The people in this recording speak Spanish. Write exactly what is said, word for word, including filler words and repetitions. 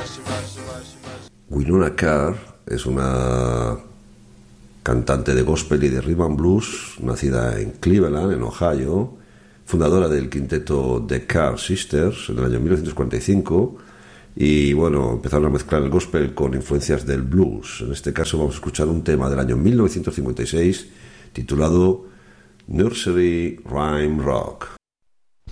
Wynonna Carr es una cantante de gospel y de rhythm and blues, nacida en Cleveland, en Ohio, fundadora del quinteto The Carr Sisters en el año mil novecientos cuarenta y cinco, y bueno, empezaron a mezclar el gospel con influencias del blues. En este caso vamos a escuchar un tema del año mil novecientos cincuenta y seis titulado Nursery Rhyme Rock.